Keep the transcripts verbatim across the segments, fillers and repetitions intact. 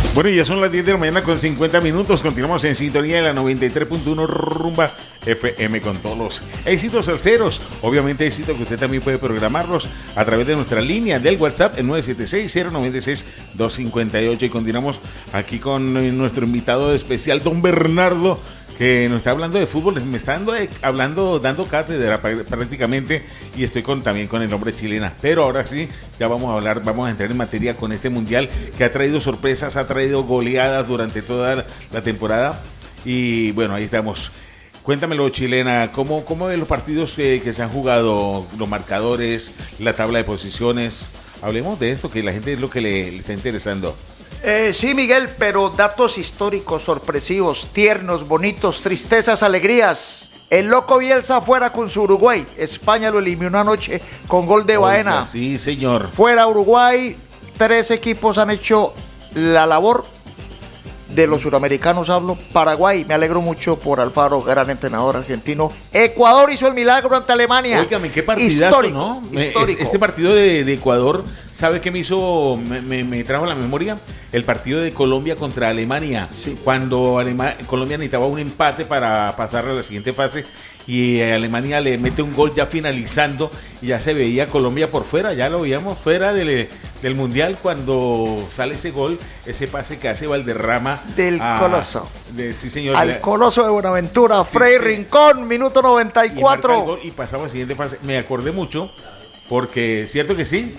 Bueno, ya son las diez de la mañana con cincuenta minutos. Continuamos en sintonía de la noventa y tres punto uno Rumba F M con todos los éxitos salseros. Obviamente éxitos que usted también puede programarlos a través de nuestra línea del WhatsApp, el nueve siete seis, cero nueve seis, dos cinco ocho. Y continuamos aquí con nuestro invitado especial, don Bernardo, que nos está hablando de fútbol, me está dando, hablando, dando cátedra prácticamente, y estoy con, también con el hombre chilena. Pero ahora sí, ya vamos a hablar, vamos a entrar en materia con este mundial que ha traído sorpresas, ha traído goleadas durante toda la temporada. Y bueno, ahí estamos. Cuéntamelo, chilena, ¿cómo, cómo ven los partidos eh, que se han jugado, los marcadores, la tabla de posiciones? Hablemos de esto, que la gente es lo que le, le está interesando. Eh, sí, Miguel, pero datos históricos, sorpresivos, tiernos, bonitos, tristezas, alegrías. El loco Bielsa fuera con su Uruguay. España lo eliminó anoche con gol de Baena. Oiga, sí, señor. Fuera Uruguay, tres equipos han hecho la labor. De los suramericanos hablo. Paraguay, me alegro mucho por Alfaro, gran entrenador argentino. Ecuador hizo el milagro ante Alemania. Óigame, qué partidazo, histórico, ¿no? Histórico. Este partido de, de Ecuador, ¿sabe qué me hizo? Me, me, me trajo a la memoria el partido de Colombia contra Alemania. Sí. Cuando Alema, Colombia necesitaba un empate para pasar a la siguiente fase. Y Alemania le mete un gol ya finalizando y ya se veía Colombia por fuera, ya lo veíamos fuera del, del Mundial cuando sale ese gol, ese pase que hace Valderrama. Del a, Coloso. De, sí, señor. Al Coloso de Buenaventura, sí, Frei sí. Rincón, minuto noventa y cuatro. Y, y pasamos a la siguiente fase. Me acordé mucho porque, ¿cierto que sí?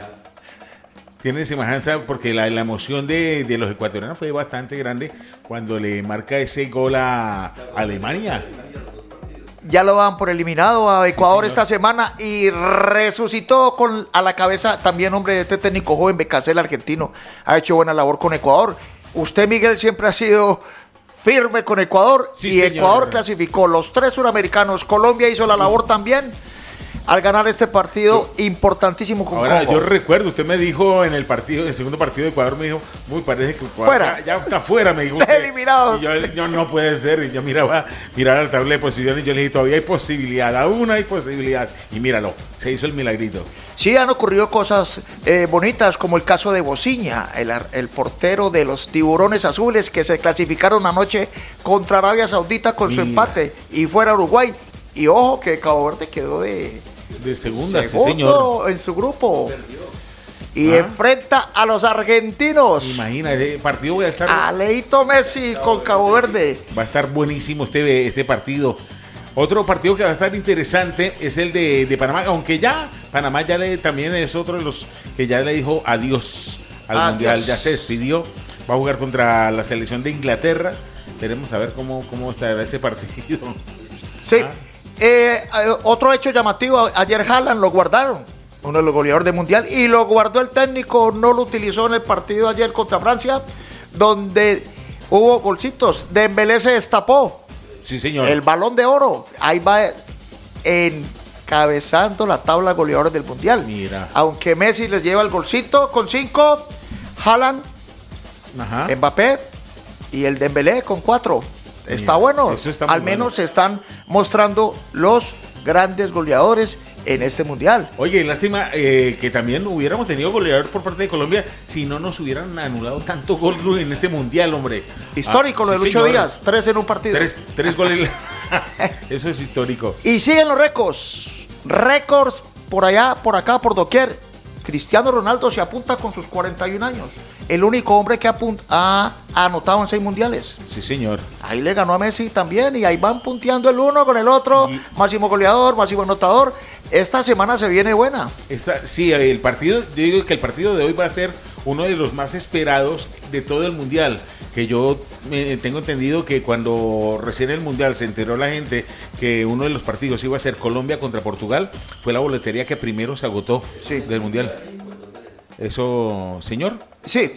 Tiene semejanza porque la, la emoción de, de los ecuatorianos fue bastante grande cuando le marca ese gol a Alemania. Ya lo dan por eliminado a Ecuador sí, esta semana y resucitó con a la cabeza también, hombre, de este técnico joven, Becasel, argentino. Ha hecho buena labor con Ecuador. Usted, Miguel, siempre ha sido firme con Ecuador sí, y señor. Ecuador clasificó los tres suramericanos. Colombia hizo la labor también al ganar este partido yo, importantísimo con Ahora, Congo. Yo recuerdo, usted me dijo en el partido, en el segundo partido de Ecuador, me dijo, muy parece que Ecuador fuera. Ya, ya está fuera, me dijo usted. Eliminados. Y yo, yo, no puede ser, y yo miraba, miraba la tabla de posiciones y yo le dije, todavía hay posibilidad, aún hay posibilidad. Y míralo, se hizo el milagrito. Sí, han ocurrido cosas eh, bonitas, como el caso de Bociña, el, el portero de los Tiburones Azules, que se clasificaron anoche contra Arabia Saudita con Mira. su empate, y fuera Uruguay. Y ojo que Cabo Verde quedó de... De segunda, segundo sí, señor. En su grupo. Y ah. enfrenta a los argentinos. Imagina, ese partido voy a estar. A Leito Messi con Cabo Verde. Va a estar buenísimo este, este partido. Otro partido que va a estar interesante es el de, de Panamá, aunque ya Panamá ya le, también es otro de los que ya le dijo adiós al adiós. Mundial, ya se despidió. Va a jugar contra la selección de Inglaterra. Veremos a ver cómo, cómo estará ese partido. Sí. ¿Ah? Eh, otro hecho llamativo, ayer Haaland lo guardaron, uno de los goleadores del Mundial, y lo guardó el técnico, no lo utilizó en el partido ayer contra Francia, donde hubo golcitos. Dembélé se destapó. Sí, señor. El Balón de Oro, ahí va encabezando la tabla de goleadores del Mundial. Mira. Aunque Messi les lleva el golcito con cinco, Haaland, Ajá. Mbappé y el Dembélé con cuatro. Está Mira, bueno, está al menos bueno. Se están mostrando los grandes goleadores en este mundial. Oye, lástima eh, que también hubiéramos tenido goleador por parte de Colombia si no nos hubieran anulado tanto gol en este mundial, hombre. Histórico, ah, lo de sí, Lucho señor. Díaz, tres en un partido. Tres, tres goles, eso es histórico. Y siguen los récords, récords por allá, por acá, por doquier. Cristiano Ronaldo se apunta con sus cuarenta y un años. El único hombre que apunt- ha anotado en seis mundiales. Sí, señor. Ahí le ganó a Messi también y ahí van punteando el uno con el otro. Y... máximo goleador, máximo anotador. Esta semana se viene buena. Esta, sí, el partido, yo digo que el partido de hoy va a ser uno de los más esperados de todo el mundial. Que yo eh, tengo entendido que cuando recién el mundial se enteró la gente que uno de los partidos iba a ser Colombia contra Portugal, fue la boletería que primero se agotó sí. del mundial. Eso, señor. Sí.